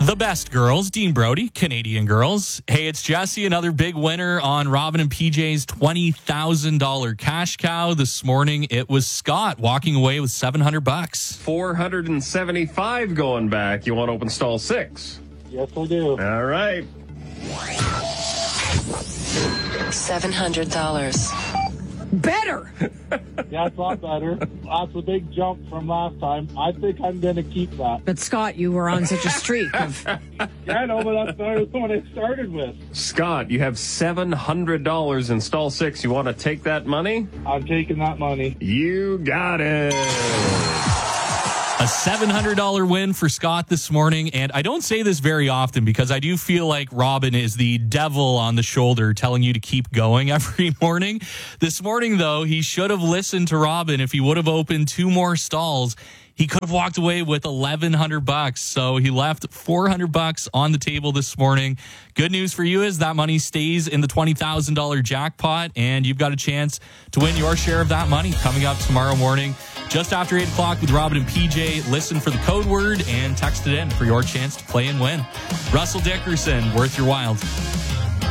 The best girls, Dean Brody, Canadian girls. Hey, it's Jesse, another big winner on Robin and PJ's $20,000 cash cow. This morning, it was Scott walking away with $700. $475 going back. You want to open stall 6? Yes, I do. All right. $700. Better. Yeah, it's a lot better. That's a big jump from last time. I think I'm going to keep that. But Scott, you were on such a streak of... Yeah, I know, but that's what I started with. Scott, you have $700 in stall 6. You want to take that money? I'm taking that money. You got it. A $700 win for Scott this morning. And I don't say this very often because I do feel like Robin is the devil on the shoulder telling you to keep going every morning. This morning, though, he should have listened to Robin. If he would have opened 2 more stalls, he could have walked away with $1,100. So he left $400 on the table this morning. Good news for you is that money stays in the $20,000 jackpot, and you've got a chance to win your share of that money coming up tomorrow morning. Just after 8 o'clock with Robin and PJ. Listen for the code word and text it in for your chance to play and win. Russell Dickerson, Worth Your Wild.